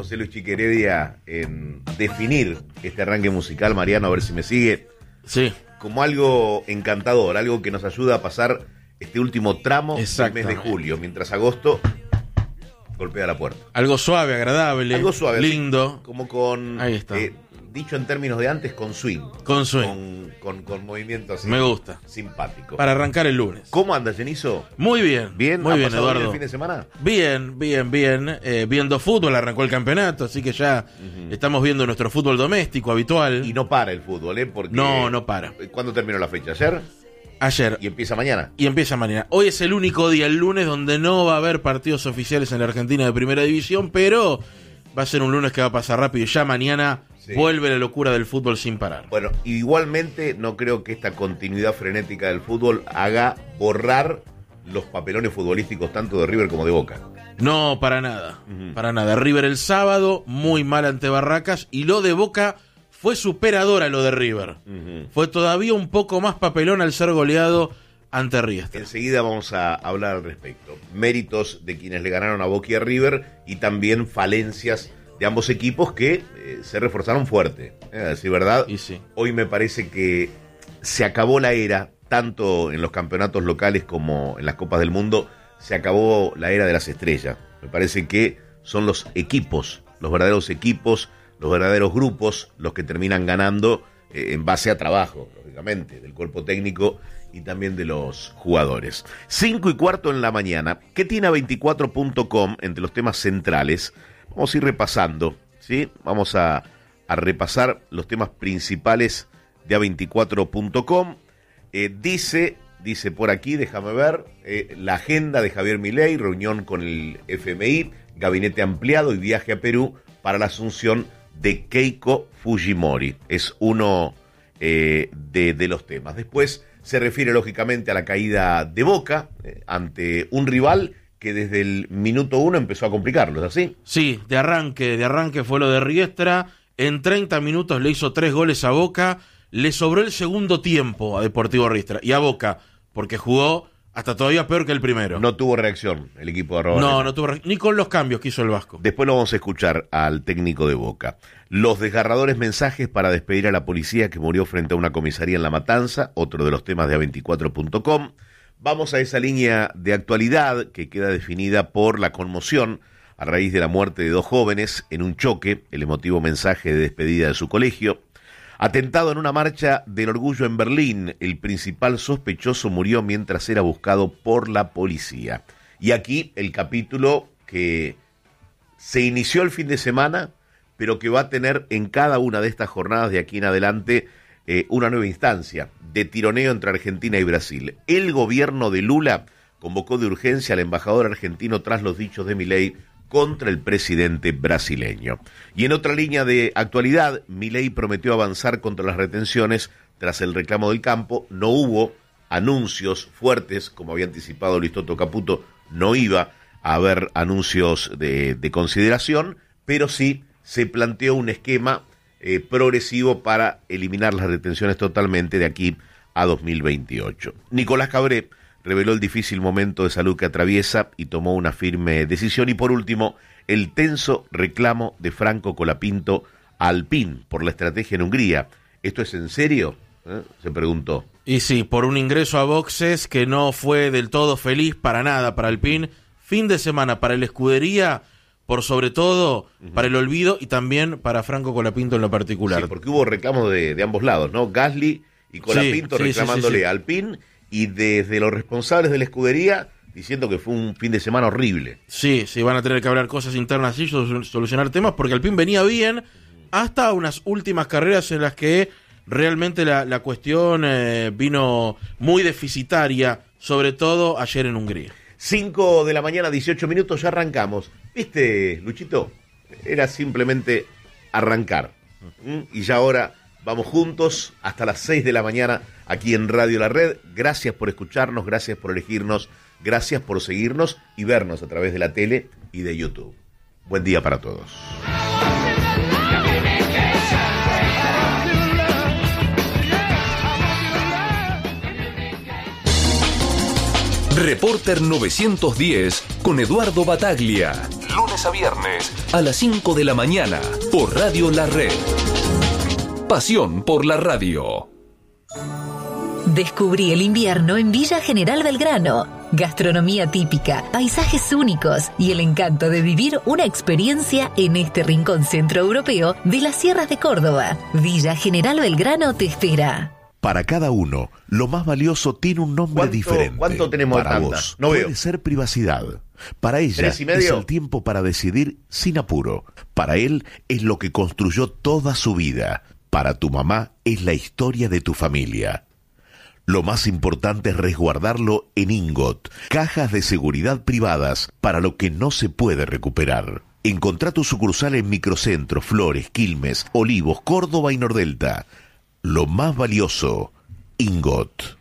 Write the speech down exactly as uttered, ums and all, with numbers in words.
José Luis Chiqueredia en definir este arranque musical, Mariano, a ver si me sigue. Sí. Como algo encantador, algo que nos ayuda a pasar este último tramo del mes de julio, mientras agosto golpea la puerta. Algo suave, agradable, algo suave, lindo. Así, como con, ahí está. Eh, dicho en términos de antes, con swing. Con swing. Con, con, con movimiento así. Me gusta. Simpático. Para arrancar el lunes. ¿Cómo anda, Genizo? Muy bien. ¿Bien? Muy ¿Ha bien, pasado Eduardo. bien el fin de semana? Bien, bien, bien. Eh, viendo fútbol, arrancó el campeonato, así que ya uh-huh. estamos viendo nuestro fútbol doméstico habitual. Y no para el fútbol, ¿eh? Porque no, no para. ¿Cuándo terminó la fecha? ¿Ayer? Ayer. ¿Y empieza mañana? Y empieza mañana. Hoy es el único día, el lunes, donde no va a haber partidos oficiales en la Argentina de Primera División, pero va a ser un lunes que va a pasar rápido. Ya mañana sí. vuelve la locura del fútbol sin parar. Bueno, igualmente no creo que esta continuidad frenética del fútbol haga borrar los papelones futbolísticos tanto de River como de Boca. No, para nada. Uh-huh. Para nada. River el sábado, muy mal ante Barracas, y lo de Boca fue superador a lo de River. Uh-huh. Fue todavía un poco más papelón al ser goleado ante Riestra. Enseguida vamos a hablar al respecto. Méritos de quienes le ganaron a Boca y a River y también falencias de ambos equipos que eh, se reforzaron fuerte. Es decir, ¿verdad? Y sí. Hoy me parece que se acabó la era, tanto en los campeonatos locales como en las Copas del Mundo, se acabó la era de las estrellas. Me parece que son los equipos, los verdaderos equipos, los verdaderos grupos, los que terminan ganando eh, en base a trabajo, lógicamente, del cuerpo técnico y también de los jugadores. Cinco y cuarto en la mañana. ¿Qué tiene A veinticuatro punto com entre los temas centrales? Vamos a ir repasando, ¿sí? Vamos a, a repasar los temas principales de A veinticuatro punto com. Eh, dice, dice por aquí, déjame ver, eh, la agenda de Javier Milei, reunión con el F M I, gabinete ampliado y viaje a Perú para la asunción de Keiko Fujimori. Es uno eh, de, de los temas. Después se refiere lógicamente a la caída de Boca eh, ante un rival que desde el minuto uno empezó a complicarlo, ¿es así? Sí, de arranque, de arranque fue lo de Riestra. En treinta minutos le hizo tres goles a Boca. Le sobró el segundo tiempo a Deportivo Riestra y a Boca, porque jugó hasta todavía peor que el primero. No tuvo reacción el equipo de Arrobarena. No, no tuvo reacción, ni con los cambios que hizo el Vasco. Después lo vamos a escuchar al técnico de Boca. Los desgarradores mensajes para despedir a la policía que murió frente a una comisaría en La Matanza, otro de los temas de A veinticuatro punto com. Vamos a esa línea de actualidad que queda definida por la conmoción a raíz de la muerte de dos jóvenes en un choque, el emotivo mensaje de despedida de su colegio. Atentado en una marcha del orgullo en Berlín, el principal sospechoso murió mientras era buscado por la policía. Y aquí el capítulo que se inició el fin de semana, pero que va a tener en cada una de estas jornadas de aquí en adelante eh, una nueva instancia de tironeo entre Argentina y Brasil. El gobierno de Lula convocó de urgencia al embajador argentino tras los dichos de Milei contra el presidente brasileño. Y en otra línea de actualidad, Milei prometió avanzar contra las retenciones tras el reclamo del campo. No hubo anuncios fuertes, como había anticipado Luis Toto Caputo, no iba a haber anuncios de, de consideración, pero sí se planteó un esquema eh, progresivo para eliminar las retenciones totalmente de aquí a dos mil veintiocho. Nicolás Cabré reveló el difícil momento de salud que atraviesa y tomó una firme decisión. Y por último, el tenso reclamo de Franco Colapinto a Alpine por la estrategia en Hungría. ¿Esto es en serio? ¿Eh? Se preguntó. Y sí, por un ingreso a boxes que no fue del todo feliz para nada para Alpine. Fin de semana para el Escudería, por sobre todo uh-huh. para el olvido y también para Franco Colapinto en lo particular. Sí, porque hubo reclamos de, de ambos lados, ¿no? Gasly y Colapinto sí, sí, reclamándole sí, sí, sí. a Alpine, y desde los responsables de la Escudería diciendo que fue un fin de semana horrible. Sí, sí, van a tener que hablar cosas internas y solucionar temas, porque Alpine venía bien hasta unas últimas carreras en las que realmente la, la cuestión eh, vino muy deficitaria, sobre todo ayer en Hungría. cinco de la mañana, dieciocho minutos, ya arrancamos. ¿Viste, Luchito? Era simplemente arrancar. ¿Mm? Y ya ahora vamos juntos hasta las seis de la mañana aquí en Radio La Red. Gracias por escucharnos, gracias por elegirnos, gracias por seguirnos y vernos a través de la tele y de YouTube. Buen día para todos. Reporter novecientos diez con Eduardo Bataglia. lunes a viernes, a las cinco de la mañana, por Radio La Red. Pasión por la radio. Descubrí el invierno en Villa General Belgrano. Gastronomía típica, paisajes únicos y el encanto de vivir una experiencia en este rincón centroeuropeo de las sierras de Córdoba. Villa General Belgrano te espera. Para cada uno, lo más valioso tiene un nombre ¿Cuánto, diferente. ¿Cuánto tenemos Para de tanda? vos, No puede veo. ser privacidad. Para ella ¿Tres y es medio? el tiempo para decidir sin apuro. Para él es lo que construyó toda su vida. Para tu mamá es la historia de tu familia. Lo más importante es resguardarlo en Ingot, cajas de seguridad privadas para lo que no se puede recuperar. Encontrá tu sucursal en Microcentro, Flores, Quilmes, Olivos, Córdoba y Nordelta. Lo más valioso, Ingot.